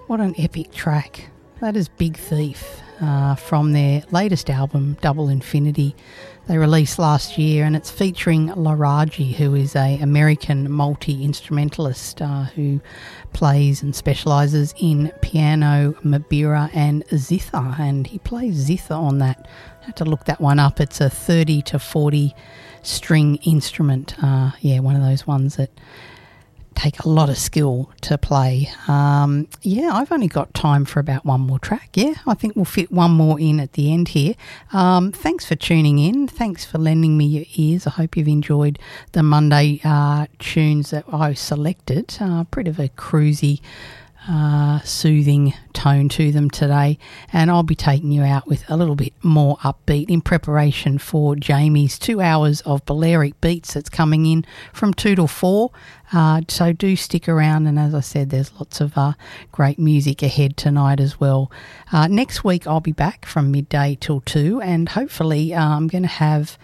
What an epic track. That is Big Thief from their latest album, Double Infinity. They released last year, and it's featuring Laraji, who is an American multi-instrumentalist who plays and specialises in piano, mabira and zither, and he plays zither on that. I had to look that one up. It's a 30 to 40 string instrument. One of those ones that take a lot of skill to play. I've only got time for about one more track. I think we'll fit one more in at the end here. Thanks for tuning in. Thanks for lending me your ears. I hope you've enjoyed the Monday tunes that I selected. Pretty of a cruisy, soothing tone to them today, and I'll be taking you out with a little bit more upbeat in preparation for Jamie's 2 hours of Balearic Beats that's coming in from 2 to 4. So do stick around, and as I said, there's lots of great music ahead tonight as well. Next week I'll be back from midday till 2, and hopefully I'm going to have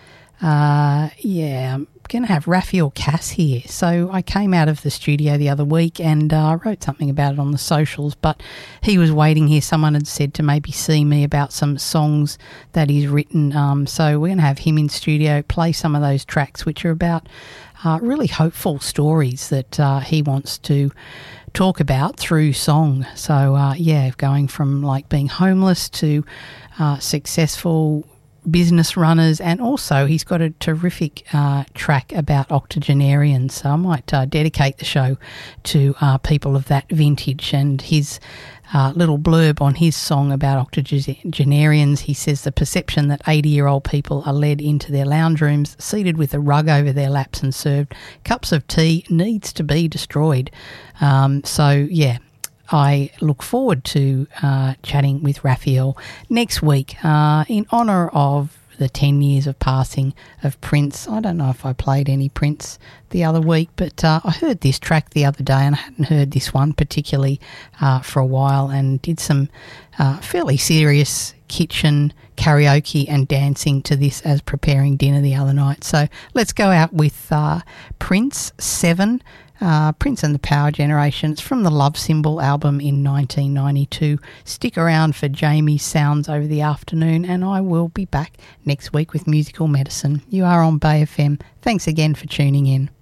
Raphael Cass here. So I came out of the studio the other week and I wrote something about it on the socials, but he was waiting here. Someone had said to maybe see me about some songs that he's written. So we're going to have him in studio, play some of those tracks, which are about really hopeful stories that he wants to talk about through song. So going from like being homeless to successful business runners, and also he's got a terrific track about octogenarians, so I might dedicate the show to people of that vintage. And his little blurb on his song about octogenarians, he says the perception that 80-year-old people are led into their lounge rooms seated with a rug over their laps and served cups of tea needs to be destroyed. I look forward to chatting with Raphael next week in honour of the 10 years of passing of Prince. I don't know if I played any Prince the other week, but I heard this track the other day and I hadn't heard this one particularly for a while, and did some fairly serious kitchen karaoke and dancing to this as preparing dinner the other night. So let's go out with Prince 7. Prince and the Power Generation. It's from the Love Symbol album in 1992. Stick around for Jamie's Sounds over the afternoon, and I will be back next week with Musical Medicine. You are on Bay FM. Thanks again for tuning in.